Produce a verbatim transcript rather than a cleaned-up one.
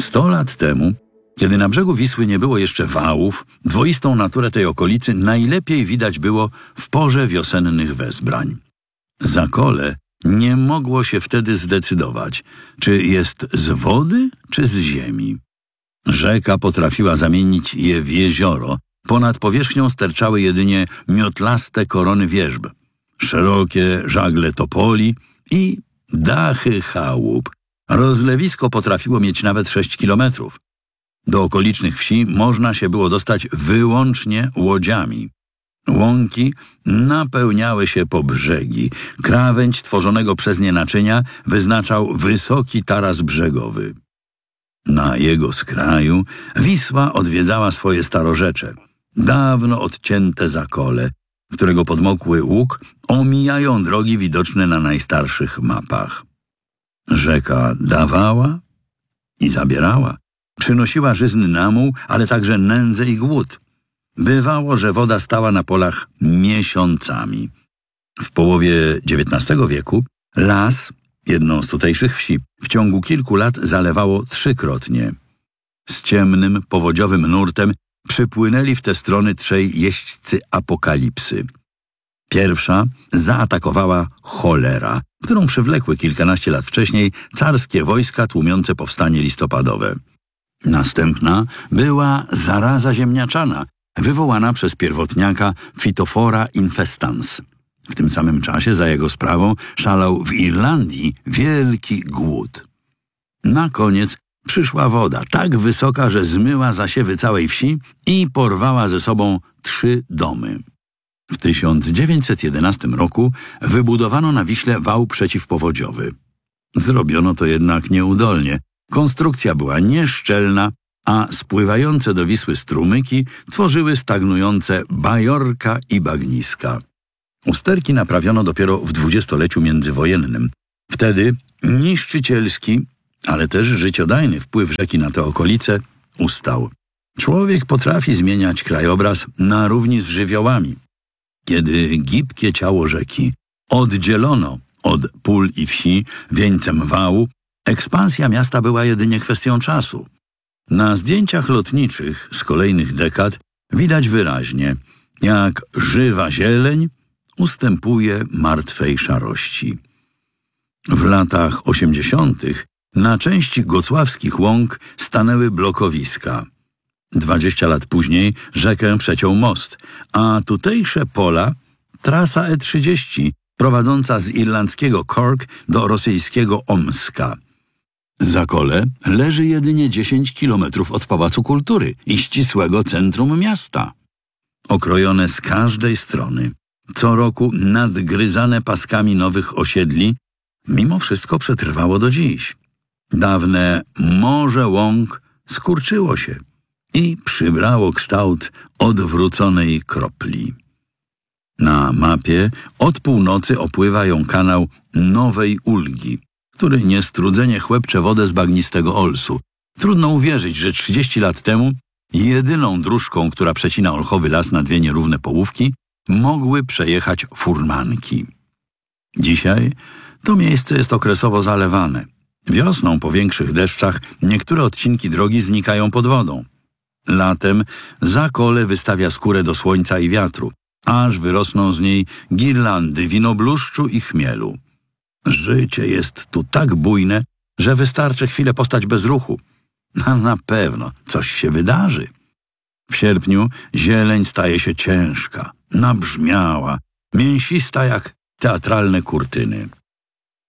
Sto lat temu, kiedy na brzegu Wisły nie było jeszcze wałów, dwoistą naturę tej okolicy najlepiej widać było w porze wiosennych wezbrań. Zakole nie mogło się wtedy zdecydować, czy jest z wody, czy z ziemi. Rzeka potrafiła zamienić je w jezioro. Ponad powierzchnią sterczały jedynie miotlaste korony wierzb, szerokie żagle topoli i dachy chałup. Rozlewisko potrafiło mieć nawet sześć kilometrów. Do okolicznych wsi można się było dostać wyłącznie łodziami. Łąki napełniały się po brzegi. Krawędź tworzonego przez nie naczynia wyznaczał wysoki taras brzegowy. Na jego skraju Wisła odwiedzała swoje starorzecze, dawno odcięte zakole, którego podmokły łuk omijają drogi widoczne na najstarszych mapach. Rzeka dawała i zabierała. Przynosiła żyzny namuł, ale także nędzę i głód. Bywało, że woda stała na polach miesiącami. W połowie dziewiętnastego wieku Las, jedną z tutejszych wsi, w ciągu kilku lat zalewało trzykrotnie. Z ciemnym, powodziowym nurtem przypłynęli w te strony trzej jeźdźcy apokalipsy. Pierwsza zaatakowała cholera, którą przywlekły kilkanaście lat wcześniej carskie wojska tłumiące powstanie listopadowe. Następna była zaraza ziemniaczana, wywołana przez pierwotniaka Phytophthora infestans. W tym samym czasie za jego sprawą szalał w Irlandii wielki głód. Na koniec przyszła woda, tak wysoka, że zmyła zasiewy całej wsi i porwała ze sobą trzy domy. W tysiąc dziewięćset jedenastym roku wybudowano na Wiśle wał przeciwpowodziowy. Zrobiono to jednak nieudolnie. Konstrukcja była nieszczelna, a spływające do Wisły strumyki tworzyły stagnujące bajorka i bagniska. Usterki naprawiono dopiero w dwudziestoleciu międzywojennym. Wtedy niszczycielski, ale też życiodajny wpływ rzeki na te okolice ustał. Człowiek potrafi zmieniać krajobraz na równi z żywiołami. Kiedy gibkie ciało rzeki oddzielono od pól i wsi wieńcem wału, ekspansja miasta była jedynie kwestią czasu. Na zdjęciach lotniczych z kolejnych dekad widać wyraźnie, jak żywa zieleń ustępuje martwej szarości. W latach osiemdziesiątych na części gocławskich łąk stanęły blokowiska. Dwadzieścia lat później rzekę przeciął most, a tutejsze pola trasa E trzydzieści prowadząca z irlandzkiego Cork do rosyjskiego Omska. Zakole leży jedynie dziesięć kilometrów od Pałacu Kultury i ścisłego centrum miasta. Okrojone z każdej strony, co roku nadgryzane paskami nowych osiedli, mimo wszystko przetrwało do dziś. Dawne morze łąk skurczyło się i przybrało kształt odwróconej kropli. Na mapie od północy opływa ją kanał Nowej Ulgi, który niestrudzenie chłepcze wodę z bagnistego Olsu. Trudno uwierzyć, że trzydzieści lat temu jedyną dróżką, która przecina olchowy las na dwie nierówne połówki, mogły przejechać furmanki. Dzisiaj to miejsce jest okresowo zalewane. Wiosną po większych deszczach niektóre odcinki drogi znikają pod wodą. Latem Zakole wystawia skórę do słońca i wiatru, aż wyrosną z niej girlandy winobluszczu i chmielu. Życie jest tu tak bujne, że wystarczy chwilę postać bez ruchu. A na pewno coś się wydarzy. W sierpniu zieleń staje się ciężka, nabrzmiała, mięsista jak teatralne kurtyny.